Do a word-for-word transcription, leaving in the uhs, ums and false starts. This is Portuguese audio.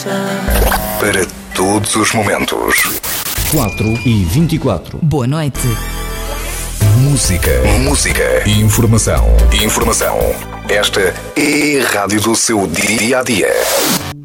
Para todos os momentos. quatro e vinte e quatro. Boa noite. Música. Música. Informação. Informação. Esta é a rádio do seu dia a dia.